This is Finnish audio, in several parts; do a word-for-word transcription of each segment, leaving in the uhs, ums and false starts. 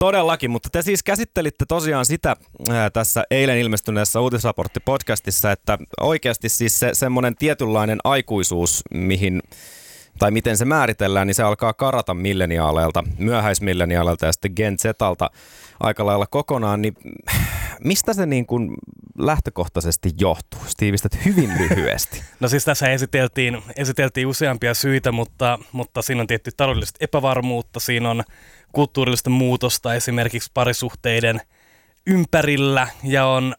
Todellakin, mutta te siis käsittelitte tosiaan sitä ää, tässä eilen ilmestyneessä Uutisraportti-podcastissa, että oikeasti siis se semmoinen tietynlainen aikuisuus, mihin tai miten se määritellään, niin se alkaa karata milleniaaleilta, myöhäismilleniaaleilta ja sitten Gen Z:alta aika lailla kokonaan, niin mistä se niin kuin lähtökohtaisesti johtuu? Tiivistät hyvin lyhyesti. No siis tässä esiteltiin, esiteltiin useampia syitä, mutta, mutta siinä on tietty taloudellista epävarmuutta, siinä on kulttuurillista muutosta esimerkiksi parisuhteiden ympärillä ja on,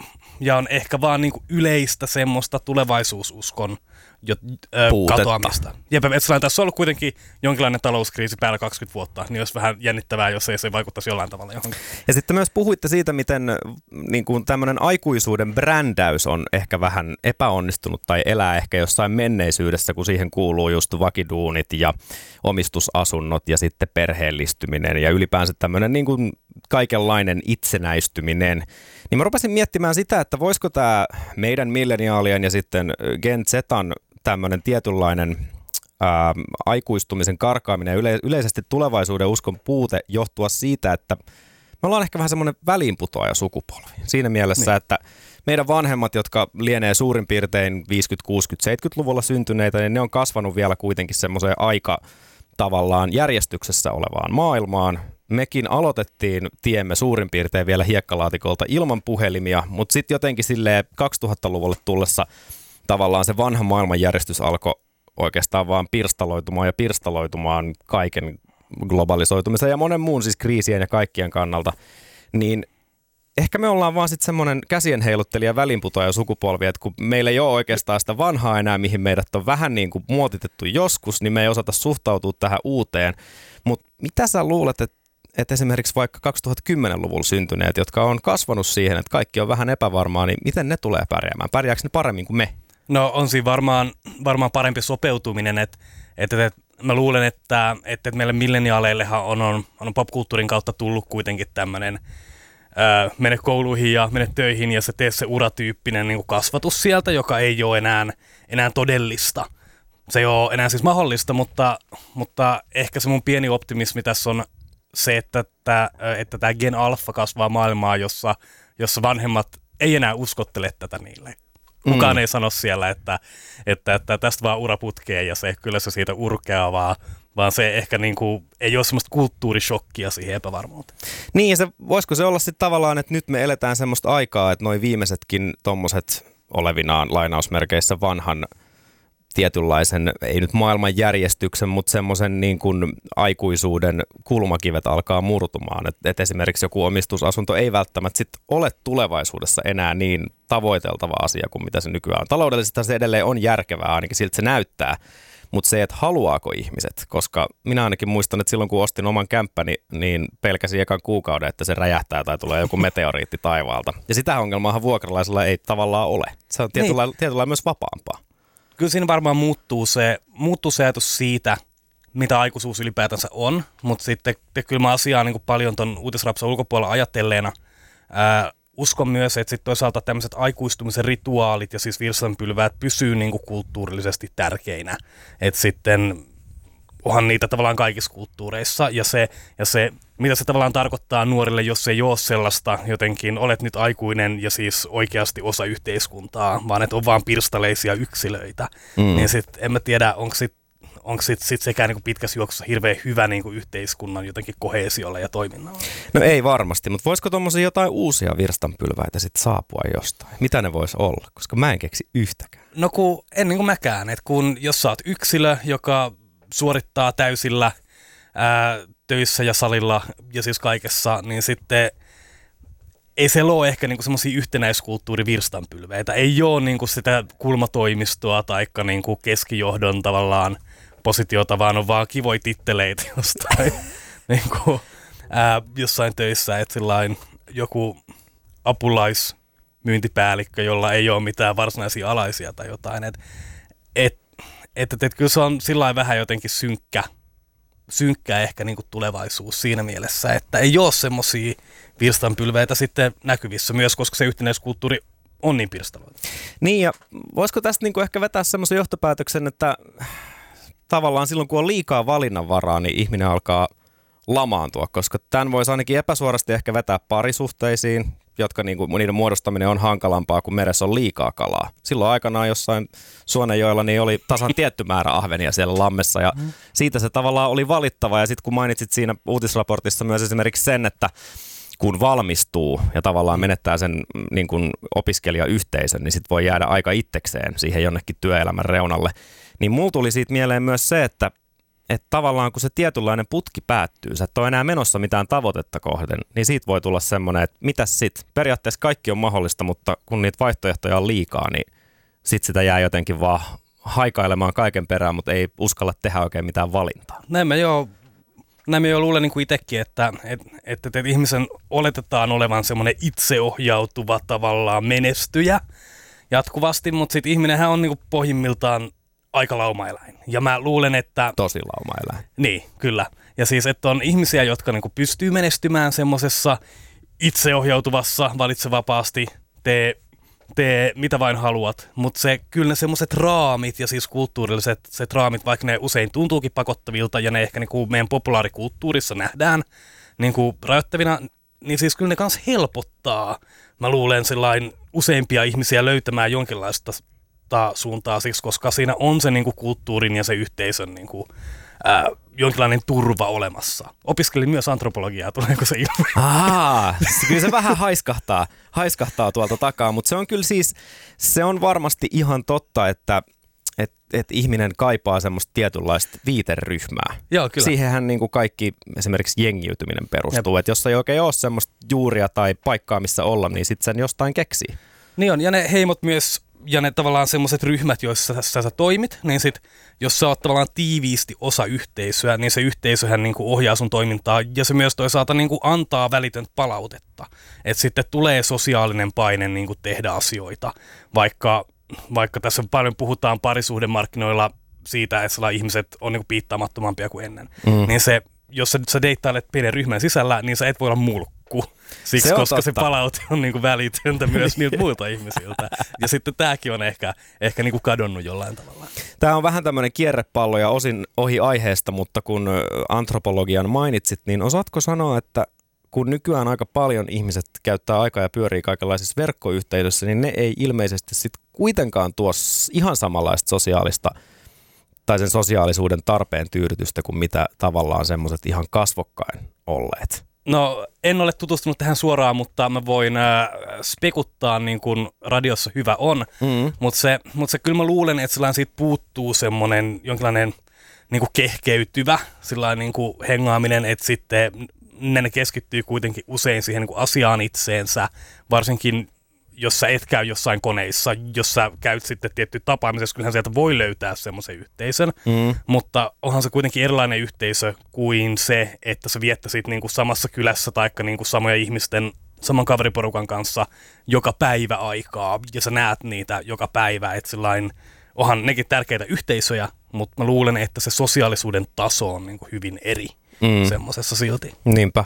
ja on ehkä vaan niin kuin yleistä semmoista tulevaisuususkon jo, ö, katoamista. Jep, että tässä on ollut kuitenkin jonkinlainen talouskriisi päällä kaksikymmentä vuotta, niin olisi vähän jännittävää, jos ei se vaikuttaisi jollain tavalla johonkin. Ja sitten myös puhuitte siitä, miten niin kuin tämmöinen aikuisuuden brändäys on ehkä vähän epäonnistunut tai elää ehkä jossain menneisyydessä, kun siihen kuuluu just vakiduunit ja omistusasunnot ja sitten perheellistyminen ja ylipäänsä tämmöinen niin kuin kaikenlainen itsenäistyminen. Niin mä rupesin miettimään sitä, että voisiko tämä meidän milleniaalien ja sitten Gen Z:n tämmöinen tietynlainen ää, aikuistumisen karkaaminen ja yle- yleisesti tulevaisuuden uskon puute johtua siitä, että me ollaan ehkä vähän semmoinen väliinputoaja sukupolvi. Siinä mielessä, niin. että meidän vanhemmat, jotka lienee suurin piirtein viisikymmentä-, kuusikymmentä-, seitsemänkymmentäluvulla syntyneitä, niin ne on kasvanut vielä kuitenkin semmoiseen aika tavallaan järjestyksessä olevaan maailmaan. Mekin aloitettiin tiemme suurin piirtein vielä hiekkalaatikolta ilman puhelimia, mutta sitten jotenkin silleen kaksituhattaluvulle tullessa tavallaan se vanha maailmanjärjestys alkoi oikeastaan vaan pirstaloitumaan ja pirstaloitumaan kaiken globalisoitumisen ja monen muun siis kriisien ja kaikkien kannalta, niin ehkä me ollaan vaan sitten semmoinen käsien heiluttelija välinputoaja sukupolvi, että kun meillä ei ole oikeastaan sitä vanhaa enää, mihin meidät on vähän niin kuin muotitettu joskus, niin me ei osata suhtautua tähän uuteen. Mutta mitä sä luulet, että että esimerkiksi vaikka kaksituhattakymmenluvulla syntyneet, jotka on kasvanut siihen, että kaikki on vähän epävarmaa, niin miten ne tulee pärjäämään? Pärjääkö ne paremmin kuin me? No on siinä varmaan, varmaan parempi sopeutuminen, että, että, että mä luulen, että, että meille milleniaaleillehan on, on, on popkulttuurin kautta tullut kuitenkin tämmöinen ää, mene kouluihin ja mene töihin ja se tee se uratyyppinen niin kuin kasvatus sieltä, joka ei ole enää, enää todellista. Se ei ole enää siis mahdollista, mutta, mutta ehkä se mun pieni optimismi tässä on se, että tämä että tämä Gen Alpha kasvaa maailmaa, jossa, jossa vanhemmat ei enää uskottele tätä niille. Kukaan mm. ei sano siellä, että, että, että tästä vaan ura putkee ja se kyllä se siitä urkeaa, vaan, vaan se ehkä niin kuin, ei ole semmoista kulttuurishokkia siihen epävarmuuteen. Niin ja se, voisiko se olla sitten tavallaan, että nyt me eletään semmoista aikaa, että noi viimeisetkin tommoset olevinaan lainausmerkeissä vanhan tietynlaisen, ei nyt maailmanjärjestyksen, mutta semmoisen niin kuin aikuisuuden kulmakivet alkaa murtumaan. Että et esimerkiksi joku omistusasunto ei välttämättä sit ole tulevaisuudessa enää niin tavoiteltava asia kuin mitä se nykyään on. Taloudellisesti se edelleen on järkevää, ainakin siltä se näyttää, mutta se, että haluaako ihmiset, koska minä ainakin muistan, että silloin kun ostin oman kämppäni, niin pelkäsin ekan kuukauden, että se räjähtää tai tulee joku meteoriitti taivaalta. Ja sitä ongelmaahan vuokralaisella ei tavallaan ole. Se on tietyllä, niin. tietyllä myös vapaampaa. Kyllä siinä varmaan muuttuu se, muuttuu se ajatus siitä, mitä aikuisuus ylipäätänsä on, mutta sitten te, kyllä mä asiaa niin kuin paljon ton Uutisrapsan ulkopuolella ajatelleena ää, uskon myös, että sitten toisaalta tämmöiset aikuistumisen rituaalit ja siis virstanpylväät pysyy niin kuin kulttuurillisesti tärkeinä. Että sitten onhan niitä tavallaan kaikissa kulttuureissa ja se, ja se, mitä se tavallaan tarkoittaa nuorille, jos ei ole sellaista jotenkin, olet nyt aikuinen ja siis oikeasti osa yhteiskuntaa, vaan että on vaan pirstaleisia yksilöitä, mm. niin sitten en mä tiedä, onko sitten onko sitten sit sekään niinku pitkässä juoksussa hirveän hyvä niinku yhteiskunnan jotenkin koheesiolla ja toiminnalla? No ei varmasti, mutta voisiko tuommoisia jotain uusia virstanpylväitä sitten saapua jostain? Mitä ne vois olla? Koska mä en keksi yhtäkään. No kun, en niin kuin mäkään, että kun jos sä oot yksilö, joka suorittaa täysillä ää, töissä ja salilla ja siis kaikessa, niin sitten ei se ole ehkä niinku semmoisia yhtenäiskulttuurivirstanpylveitä. Ei ole niinku sitä kulmatoimistoa tai niinku keskijohdon tavallaan positiota, vaan on vaan kivoja titteleitä jostain niinku, ää, jossain töissä, että sillain joku apulaismyyntipäällikkö, jolla ei ole mitään varsinaisia alaisia tai jotain. Että et, et, et, et, kyllä se on sillain vähän jotenkin synkkä, synkkä ehkä niinku tulevaisuus siinä mielessä, että ei ole semmoisia virstanpylveitä sitten näkyvissä myös, koska se yhtenäiskulttuuri on niin pirstaloita. Niin ja voisiko tästä niinku ehkä vetää semmoisen johtopäätöksen, että tavallaan silloin kun on liikaa valinnanvaraa, niin ihminen alkaa lamaantua, koska tämän voisi ainakin epäsuorasti ehkä vetää parisuhteisiin, jotka niinku, niiden muodostaminen on hankalampaa, kun meressä on liikaa kalaa. Silloin aikanaan jossain Suonenjoella niin oli tasan tietty määrä ahvenia siellä lammessa ja mm. siitä se tavallaan oli valittava. Ja sitten kun mainitsit siinä uutisraportissa myös esimerkiksi sen, että kun valmistuu ja tavallaan menettää sen niin kuin opiskelijayhteisön, niin sitten voi jäädä aika itsekseen siihen jonnekin työelämän reunalle. Niin mulla tuli siitä mieleen myös se, että että tavallaan kun se tietynlainen putki päättyy, sä et ole enää menossa mitään tavoitetta kohden, niin siitä voi tulla semmoinen, että mitäs sit? Periaatteessa kaikki on mahdollista, mutta kun niitä vaihtoehtoja on liikaa, niin sit sitä jää jotenkin vaan haikailemaan kaiken perään, mutta ei uskalla tehdä oikein mitään valintaa. Näin mä joo, näin mä joo luulen niin kuin itsekin, että, että, että, että ihmisen oletetaan olevan semmoinen itseohjautuva tavallaan menestyjä jatkuvasti, mutta sitten ihminenhän on niin kuin pohjimmiltaan aika laumaeläin. Ja mä luulen, että... Tosi laumaeläin. Niin, kyllä. Ja siis, että on ihmisiä, jotka niinku pystyy menestymään semmoisessa itseohjautuvassa, valitse vapaasti, tee, tee mitä vain haluat. Mutta se, kyllä ne semmoiset raamit ja siis kulttuurilliset set raamit, vaikka ne usein tuntuukin pakottavilta ja ne ehkä niinku meidän populaarikulttuurissa nähdään niinku rajoittavina, niin siis kyllä ne kans helpottaa. Mä luulen sellainen useimpia ihmisiä löytämään jonkinlaista suuntaa siksi, koska siinä on se niinku kulttuurin ja se yhteisön niinku, ää, jonkinlainen turva olemassa. Opiskelin myös antropologiaa, tuleeko se ilmi? Aa, kyllä se vähän haiskahtaa, haiskahtaa tuolta takaa, mutta se on kyllä siis, se on varmasti ihan totta, että et, et ihminen kaipaa semmoista tietynlaista viiteryhmää. Joo, kyllä. Siihenhän niinku kaikki esimerkiksi jengiytyminen perustuu, että jos ei oikein ole semmoista juuria tai paikkaa, missä olla, niin sitten sen jostain keksii. Niin on, ja ne heimot myös, ja ne tavallaan semmoiset ryhmät, joissa sä, sä toimit, niin sit, jos sä oot tavallaan tiiviisti osa yhteisöä, niin se yhteisöhän niinku ohjaa sun toimintaa, ja se myös toisaalta niinku antaa välitöntä palautetta. Että sitten tulee sosiaalinen paine niinku tehdä asioita, vaikka, vaikka tässä paljon puhutaan parisuhdemarkkinoilla siitä, että ihmiset on niinku piittaamattomampia kuin ennen. Mm. Niin se, jos sä, sä deittailet pienen ryhmän sisällä, niin sä et voi olla mulkku. Siksi, se koska totta. Se palaute on niinku välitöntä myös niiltä muilta ihmisiltä. Ja sitten tämäkin on ehkä, ehkä niinku kadonnut jollain tavalla. Tämä on vähän tämmöinen kierrepallo ja osin ohi aiheesta, mutta kun antropologian mainitsit, niin osaatko sanoa, että kun nykyään aika paljon ihmiset käyttää aikaa ja pyörii kaikenlaisissa verkkoyhteisöissä, niin ne ei ilmeisesti sitten kuitenkaan tuo ihan samanlaista sosiaalista tai sen sosiaalisuuden tarpeen tyydytystä kuin mitä tavallaan semmoiset ihan kasvokkain olleet. No, en ole tutustunut tähän suoraan, mutta mä voin äh, spekuttaa niin kuin radiossa hyvä on, mm. mutta se, mut se kyllä mä luulen, että sellainen siitä puuttuu semmoinen jonkinlainen niin kuin kehkeytyvä sellainen niin kuin hengaaminen, että sitten ne keskittyy kuitenkin usein siihen niin kuin asiaan itseensä, varsinkin jos sä et käy jossain koneissa, jos sä käyt sitten tietty tapaamisessa, kyllähän sieltä voi löytää semmoisen yhteisön, mm. mutta onhan se kuitenkin erilainen yhteisö kuin se, että sä viettäisit niinku samassa kylässä taikka niinku samoja ihmisten, saman kaveriporukan kanssa joka päivä aikaa, ja sä näet niitä joka päivä, että sellainen, onhan nekin tärkeitä yhteisöjä, mutta mä luulen, että se sosiaalisuuden taso on niinku hyvin eri mm. semmoisessa silti. Niinpä.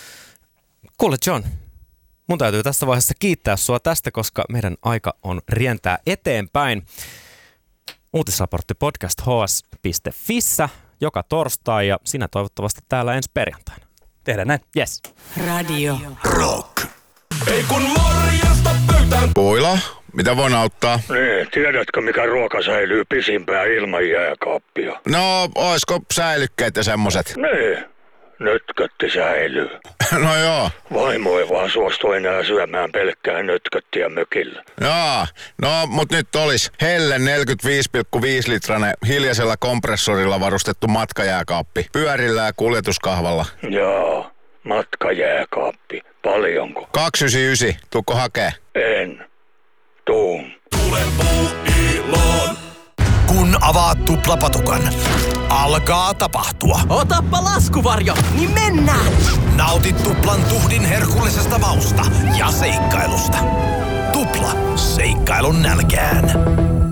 Kuule John. Mun täytyy tässä vaiheessa kiittää sua tästä, koska meidän aika on rientää eteenpäin. Uutisraportti podcast h s piste f issä joka torstai ja sinä toivottavasti täällä ensi perjantaina. Tehdään näin. Yes. Radio Rock. Ei kun morjesta pöytään. Puila, mitä voin auttaa? Niin, tiedätkö mikä ruoka säilyy pisimpään ilman jääkaappia? No, oisko säilykkeet ja semmoset? Niin, nötkötti säilyy. No joo. Vaimo ei vaan suostu enää syömään pelkkää nötköttiä mökillä. Jaa, no mut nyt olis Helle neljäkymmentäviisi pilkku viisi litrainen hiljaisella kompressorilla varustettu matkajääkaappi. Pyörillä ja kuljetuskahvalla. Jaa, matkajääkaappi. Paljonko? kaksisataayhdeksänkymmentäyhdeksän. Tuukko hakee? En. Tuun. Tule Puuiloon. Kun avaat tuplapatukan, alkaa tapahtua. Otappa laskuvarjo, niin mennään! Nautit tuplan tuhdin herkullisesta mausta ja seikkailusta. Tupla, seikkailun nälkään.